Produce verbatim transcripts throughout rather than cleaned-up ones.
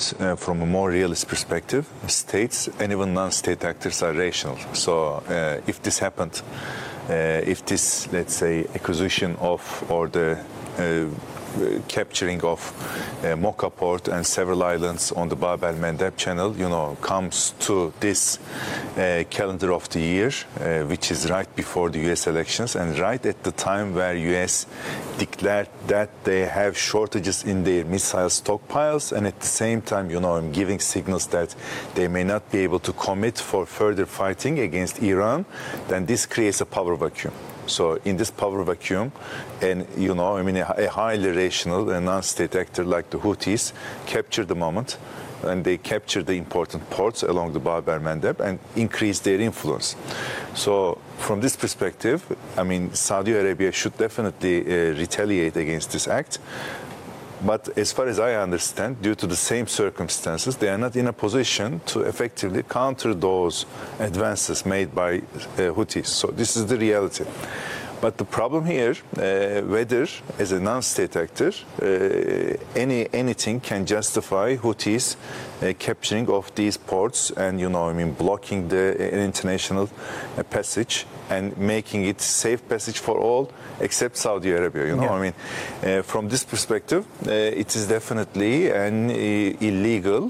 but uh, from a more realist perspective, states and even non-state actors are rational. So uh, if this happened, uh, if this, let's say, acquisition of or the uh, capturing of uh, Mocha port and several islands on the Bab el-Mandeb channel, you know, comes to this uh, calendar of the year, uh, which is right before the U S elections and right at the time where U S declared that they have shortages in their missile stockpiles, and at the same time, you know, giving signals that they may not be able to commit for further fighting against Iran, then this creates a power vacuum. So in this power vacuum, and you know, I mean, a, a highly rational and non-state actor like the Houthis capture the moment, and they capture the important ports along the Bab el-Mandeb and increase their influence. So from this perspective, I mean, Saudi Arabia should definitely uh, retaliate against this act. But as far as I understand, due to the same circumstances, they are not in a position to effectively counter those advances made by uh, Houthis. So this is the reality. But the problem here, uh, whether as a non-state actor, uh, any anything can justify Houthis uh, capturing of these ports and, you know, I mean, blocking the uh, international uh, passage and making it safe passage for all except Saudi Arabia. You know, yeah. I mean, uh, from this perspective, uh, it is definitely an uh, illegal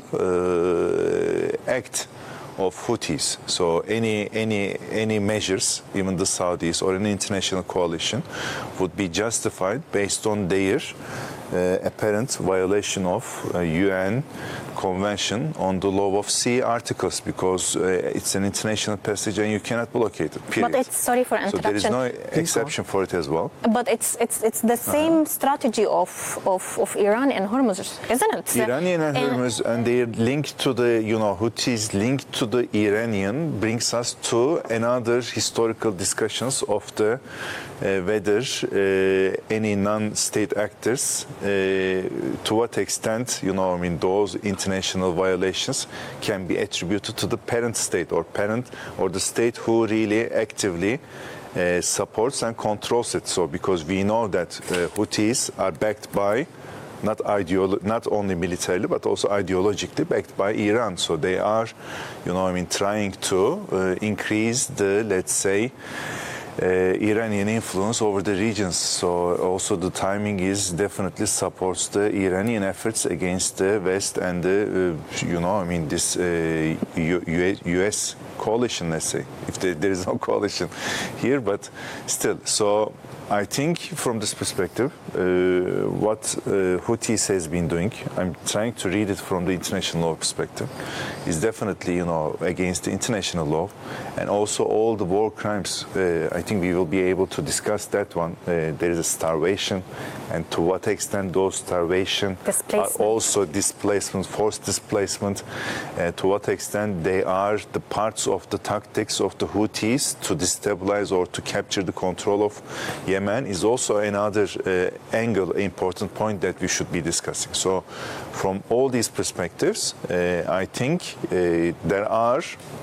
uh, act of Houthis. So any any any measures, even the Saudis or an international coalition, would be justified based on their uh, apparent violation of uh, U N Convention on the Law of Sea articles, because uh, it's an international passage and you cannot blockade it. Period. But it's, sorry for interruption. So there is no exception for it as well. But it's it's it's the same uh-huh. strategy of, of of Iran and Hormuz, isn't it? Iranian and Hormuz, and their link to the, you know, Houthis link to the Iranian brings us to another historical discussions of the uh, whether uh, any non-state actors, uh, to what extent, you know, I mean, those international violations can be attributed to the parent state or parent or the state who really actively uh, supports and controls it. So because we know that uh, Houthis are backed by not ideolo- not only militarily but also ideologically backed by Iran. So they are, you know, I mean, trying to uh, increase the, let's say, Uh, Iranian influence over the regions. So also the timing is definitely supports the Iranian efforts against the West and the, uh, you know, I mean, this uh, U S coalition, let's say, if there, there is no coalition here, but still. So I think from this perspective, uh, what uh, Houthis has been doing, I'm trying to read it from the international law perspective, is definitely, you know, against the international law, and also all the war crimes. Uh, I think we will be able to discuss that one. Uh, there is a starvation, and to what extent those starvation are also displacement, forced displacement, uh, to what extent they are the parts of the tactics of the Houthis to destabilize or to capture the control of Yemen is also another uh, angle, important point that we should be discussing. So from all these perspectives, uh, I think uh, there are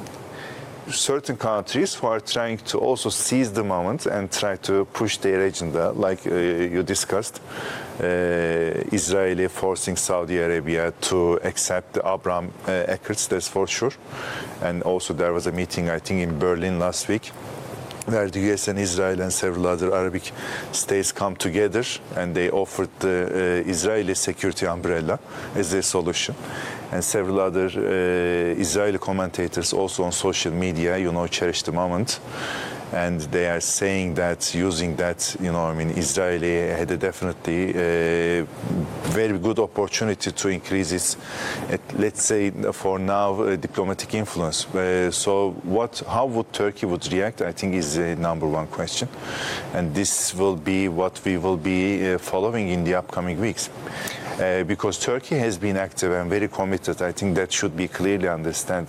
certain countries who are trying to also seize the moment and try to push their agenda, like uh, you discussed, uh, Israeli forcing Saudi Arabia to accept the Abraham uh, Accords, that's for sure. And also there was a meeting, I think, in Berlin last week, where the U S and Israel and several other Arabic states come together and they offered the uh, Israeli security umbrella as a solution. And several other uh, Israeli commentators also on social media, you know, cherish the moment. And they are saying that, using that, you know, I mean, Israeli had a definitely uh, very good opportunity to increase its, uh, let's say, for now, uh, diplomatic influence. Uh, so what, how would Turkey would react, I think, is a number one question. And this will be what we will be uh, following in the upcoming weeks. Uh, because Turkey has been active and very committed. I think that should be clearly understood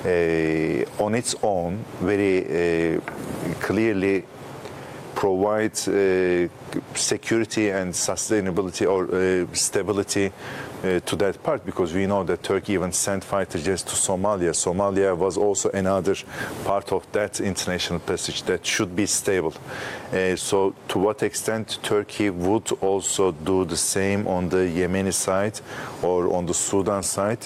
uh, on its own, very uh, clearly provides uh, security and sustainability or uh, stability uh, to that part, because we know that Turkey even sent fighter jets to Somalia. Somalia was also another part of that international passage that should be stable. Uh, so to what extent Turkey would also do the same on the Yemeni side or on the Sudan side